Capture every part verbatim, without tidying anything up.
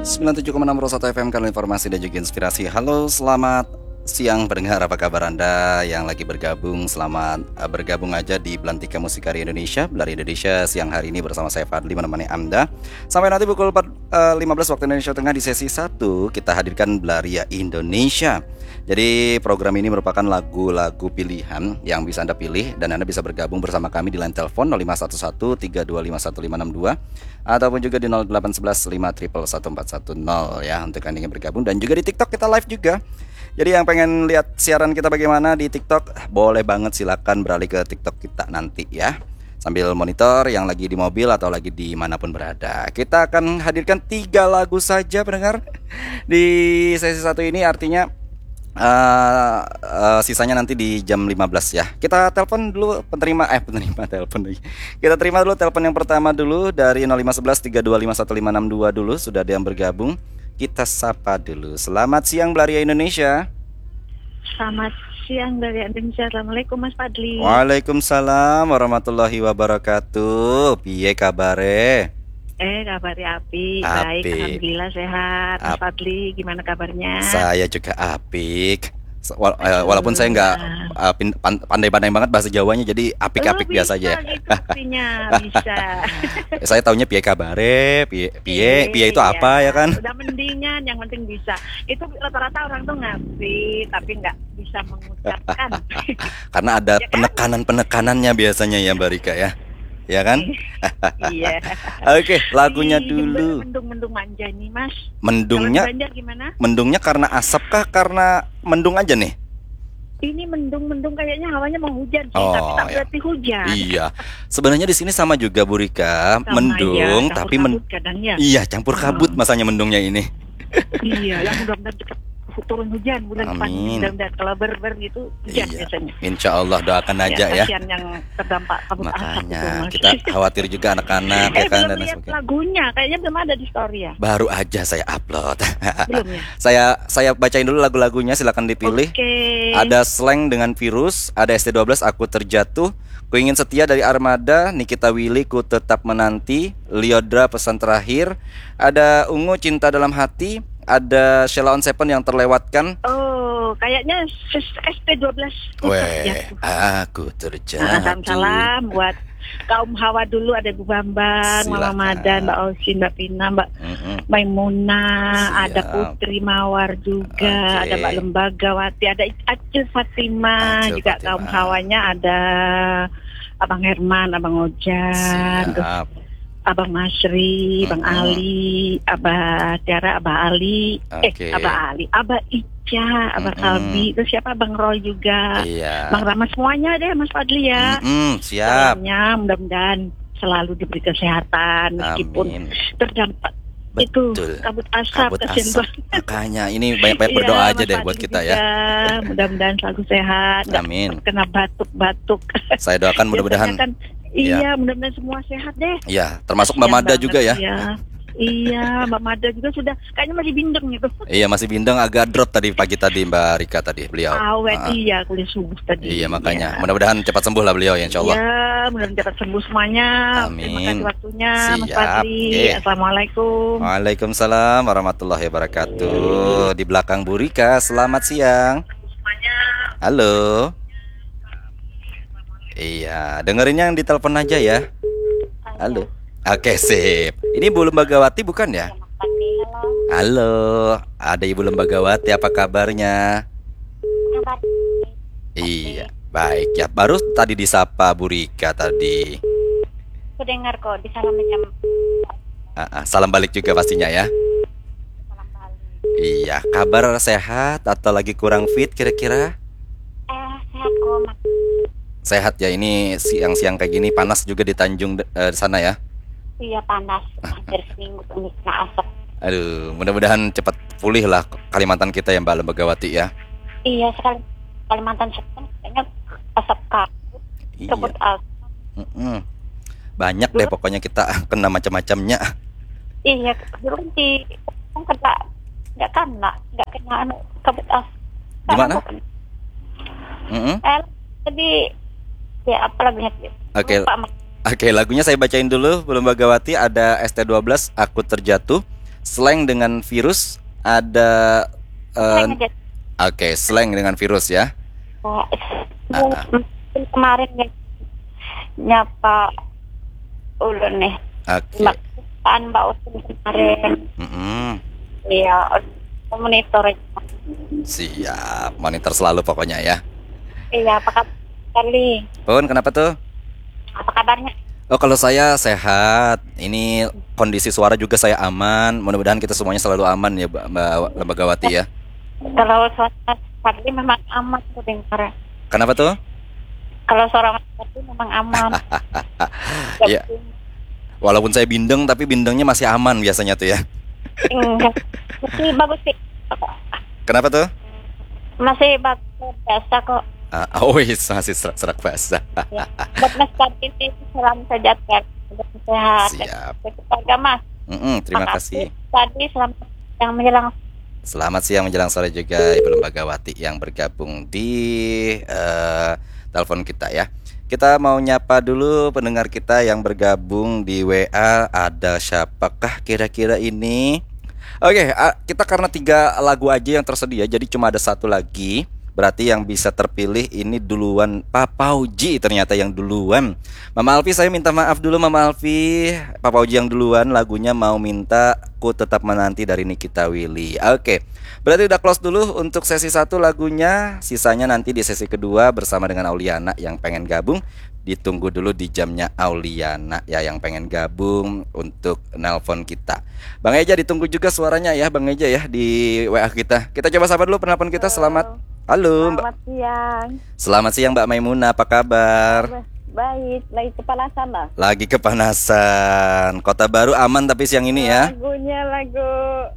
sembilan puluh tujuh koma enam Rosata F M, karena informasi dan juga inspirasi. Halo, selamat siang pendengar, apa kabar Anda yang lagi bergabung? Selamat uh, bergabung aja di Belantika Musik Karya Indonesia, Belari Indonesia siang hari ini bersama saya Fadli menemani Anda sampai nanti pukul empat lima belas waktu Indonesia Tengah. Di sesi satu kita hadirkan Belaria Indonesia. Jadi program ini merupakan lagu-lagu pilihan yang bisa Anda pilih, dan Anda bisa bergabung bersama kami di line telepon nol lima satu satu tiga dua lima satu lima enam dua ataupun juga di nol delapan satu satu lima satu satu empat satu nol ya, untuk Anda yang bergabung. Dan juga di TikTok kita live juga. Jadi yang pengen lihat siaran kita bagaimana di TikTok, boleh banget, silakan beralih ke TikTok kita nanti ya, sambil monitor yang lagi di mobil atau lagi di manapun berada. Kita akan hadirkan tiga lagu saja pendengar di sesi satu ini, artinya uh, uh, sisanya nanti di jam lima belas ya. Kita telepon dulu penerima eh penerima telepon lagi. Kita terima dulu telepon yang pertama dulu dari nol lima satu satu tiga dua lima satu lima enam dua dulu. Sudah ada yang bergabung. Kita sapa dulu. Selamat siang Belaria Indonesia. Selamat siang dari Indonesia. Assalamualaikum Mas Fadli. Waalaikumsalam warahmatullahi wabarakatuh. Piye kabare? Eh kabarnya api. Baik, alhamdulillah sehat. Mas Ap- Fadli gimana kabarnya? Saya juga apik. Wala- eh, Walaupun saya nggak uh, pin- pan- pandai-pandai banget bahasa Jawanya, jadi apik-apik Oh, biasa bisa aja. gitu artinya, bisa. Saya taunya piye kabare, piye piye, piye itu Iya, apa ya kan? Udah mendingan, yang penting bisa. Itu rata-rata orang tuh ngerti, tapi nggak bisa mengucapkan. Karena ada Ya kan? penekanan-penekanannya biasanya ya Mbak Rika ya. Ya kan? Iya. Oke, lagunya Ih, dulu. Mendung-mendung manja nih Mas. Mendungnya, Kalau di Banjar gimana? mendungnya karena asap kah? Karena mendung aja nih? Ini mendung-mendung kayaknya hawanya mau hujan sih, Oh, tapi tak ya. berarti hujan. Iya. Sebenarnya di sini sama juga Bu Rika, Sama mendung ya, tapi campur men- kabut kadang ya. iya, campur kabut Oh. masanya mendungnya ini. Iya, yang mudah-mudahan cepat turun hujan bulan depan. Amin. Mudah-mudahan kalau ber-ber gitu hujan Iya. biasanya. Insya Allah doakan aja ya. Kasihan yang terdampak kabut asap itu, Makanya Mas. kita khawatir juga anak-anak eh ya kan, belum dan lihat sebagainya. lagunya, kayaknya belum ada di story ya. Baru aja saya upload. Belum ya. Saya saya bacain dulu lagu-lagunya, silakan dipilih. Oke. Ada Slang dengan Virus, ada S T dua belas Aku Terjatuh, Ku Ingin Setia dari Armada, Nikita Willy Ku Tetap Menanti, Liodra Pesan Terakhir, ada Ungu Cinta Dalam Hati, ada Sheila on Seven Yang Terlewatkan. Oh, kayaknya S T dua belas. Weh, Aku Nah, Terjatuh. salam-salam buat kaum Hawa dulu, ada Bu Bambang, Mama Silakan. Madan, Mbak Osin, Mbak Pina, Mbak Mm-mm. Maimunah, Siap. ada Putri Mawar juga, Oke. ada Mbak Lembagawati, ada Acil Fatimah, Acil juga Fatimah. kaum Hawanya ada Abang Herman, Abang Ojan, terus Siap. Abang Masri, Bang Mm-mm. Ali, Abah Tiara, Abah Ali, Oke. eh Abah Ali, Abah Ica, Abah Mm-mm. Kalbi, terus siapa Bang Roy juga, Iya. Bang Rama, semuanya deh Mas Fadli ya. Mm-mm, siap. Salamnya mudah-mudahan selalu diberi kesehatan meskipun Amin. terdampak Betul. itu kabut asap, Kabut kasihan asap. banget. Makanya ini banyak-banyak Iya, berdoa aja Mas deh buat Fadli kita juga. ya. Mudah-mudahan selalu sehat, nggak Amin. kena batuk-batuk. Saya doakan mudah-mudahan. Biasanya kan, iya, mudah-mudahan semua sehat deh. Ya, termasuk Mbak Kasihan Mada banget, juga ya. Iya. Iya, Mbak Mada juga sudah kayaknya masih bindeng gitu. Iya, masih bindeng, agak drop tadi pagi tadi Mbak Rika tadi beliau. Awet, Ah, iya, kuliah subuh tadi. Iya, makanya Iya. mudah-mudahan cepat sembuh lah beliau ya, insya Allah. Iya, mudah-mudahan cepat sembuh semuanya. Amin. Terima kasih waktunya, Mas Siap. Fadli. Oke. Assalamualaikum. Waalaikumsalam warahmatullahi wabarakatuh. Di belakang Bu Rika, selamat siang. Halo. Iya, dengerin yang ditelepon aja ya. Halo. Oke, sip. Ini Ibu Lembagawati bukan ya? Halo, ada Ibu Lembagawati, apa kabarnya? Iya, baik ya. Baru tadi disapa Bu Rika tadi. Aku dengar kok di salam jam Ah, ah, salam balik juga pastinya ya. salam balik. Iya, kabar sehat atau lagi kurang fit kira-kira? Eh sehat kok Mas. Sehat ya, ini siang-siang kayak gini panas juga di Tanjung eh, di sana ya. Iya panas hampir seminggu ini kena asap. Aduh, mudah-mudahan cepat pulih lah Kalimantan kita ya Mbak Lembagawati ya. Iya sekali Kalimantan Selatan kayaknya asap kabut, Iya. kabut asap. Mm-mm. Banyak deh pokoknya kita kena macam-macamnya. Iya dulu kan di kan kena nggak kena nggak kena anu kabut asap. Gimana? Sekarang kok Mm-mm. kena. Eh jadi ya apa lagunya? Oke. Lupa, Mas. Oke, lagunya saya bacain dulu. Bu Lembagawati, ada S T dua belas Aku Terjatuh, Slang dengan virus ada. eh, Slang aja. Oke, slang dengan virus ya. Oh, Ah, ah. mungkin kemarin ya, nyapa ulun nih. Oke. Mbak Utan, Mbak Utan kemarin. Mm-mm. Iya, monitor. Siap, monitor selalu pokoknya ya. Iya, apa kabar kali? Pun kenapa tuh? Apa kabarnya? Oh, kalau saya sehat. Ini kondisi suara juga saya aman. Mudah-mudahan kita semuanya selalu aman ya, Mbak Mbak Lembagawati ya. Kalau suara tadi memang aman tuh dengar. Kenapa tuh? Kalau suara tadi memang aman. Ya, walaupun saya bindeng tapi bindengnya masih aman biasanya tuh ya. Enggak. Masih bagus sih. Kenapa tuh? Masih bagus biasa kok. Ah, oh, wis, masih serak-serak basah. Ya. Buat Mas Kartin ini salam sejahtera, sehat. Siap. Kepada Mas. Mm-mm, terima Makasih. kasih. Tadi selamat yang menjelang. Selamat siang menjelang sore juga Ibu Lembagawati yang bergabung di eh, telepon kita ya. Kita mau nyapa dulu pendengar kita yang bergabung di W A. Ada siapakah kira-kira ini? Oke, ah, kita karena tiga lagu aja yang tersedia, jadi cuma ada satu lagi. Berarti yang bisa terpilih ini duluan Papa Uji, ternyata yang duluan. Mama Alfi, saya minta maaf dulu Mama Alfi. Papa Uji yang duluan, lagunya mau minta Ku Tetap Menanti dari Nikita Willy. Oke, berarti udah close dulu untuk sesi satu lagunya. Sisanya nanti di sesi kedua bersama dengan Auliana yang pengen gabung. Ditunggu dulu di jamnya Auliana ya yang pengen gabung untuk nelpon kita. Bang Eja ditunggu juga suaranya ya Bang Eja ya di W A kita. Kita coba sapa dulu penelpon kita. Selamat. Halo Mbak. Selamat siang. Selamat siang Mbak Maimunah, apa kabar? Baik, lagi kepanasan lah. Lagi kepanasan. Kota Baru aman tapi siang ini ya. Lagunya lagu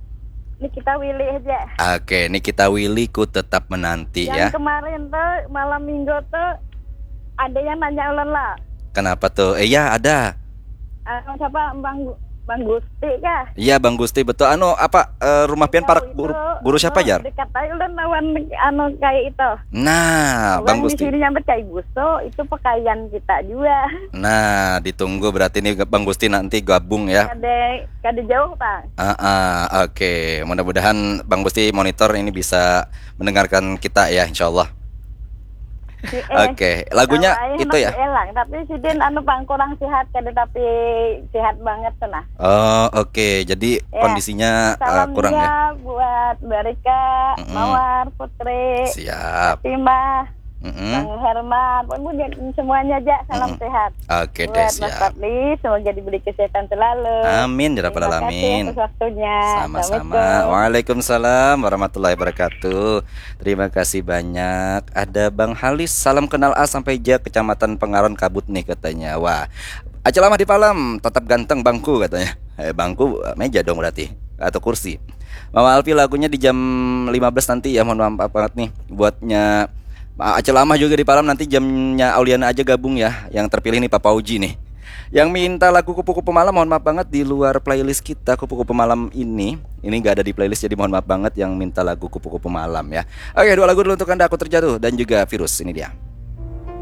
Nikita Willy aja. Oke, Nikita Willy Ku Tetap Menanti ya. Yang kemarin tuh malam minggu tuh ada yang nanya ulang lah. Kenapa tuh? Eh ya ada. Uh, siapa Bang Bang Gusti kah? Iya Bang Gusti betul. Anu apa eh, rumah pian para guru, guru siapa Jar? Dikatain udah lawan anu kayak itu. Nah, Bang Orang di Gusti. sini nyampe kayak Gusto, itu pakaian kita juga. Nah, ditunggu berarti nih Bang Gusti nanti gabung ya. Kade kade jauh, Bang. Ah, ah, oke. Mudah-mudahan Bang Gusti monitor ini bisa mendengarkan kita ya insyaallah. Eh, Oke, lagunya kalau itu ayah ya. masih elang, tapi si Din anu Bang kurang sehat kade tapi sehat banget tuh nah. Oh, oke. Jadi Ya. kondisinya uh, Salam kurang ya. juga buat Barika, Mm-mm. Mawar, Putri, Siap. Fatimah, Mm-mm. Bang Herman, pun semuanya aja salam Mm-mm. sehat. Oke deh, Buat Mas siap. Fadli, semoga diberi kesehatan selalu. Amin ya rabbal Terima kasih alamin. atas waktunya. Sama-sama. Assalamualaikum. Waalaikumsalam warahmatullahi wabarakatuh. Terima kasih banyak. Ada Bang Halis, salam kenal A sampai J, Kecamatan Pengaron Kabut nih katanya. Wah, Aceh lama di Palem, tetap ganteng bangku katanya. Eh, bangku meja dong berarti atau kursi. Mama Alfi lagunya di jam lima belas nanti ya, mohon maaf banget nih buatnya Aceh lama juga di Palem, nanti jamnya Auliana aja gabung ya. Yang terpilih nih Papa Uji nih. Yang minta lagu Kupu-Kupu Malam, mohon maaf banget di luar playlist kita Kupu-Kupu Malam ini. Ini gak ada di playlist, jadi mohon maaf banget yang minta lagu Kupu-Kupu Malam ya. Oke, dua lagu dulu untuk Anda, Aku Terjatuh dan juga Virus. Ini dia.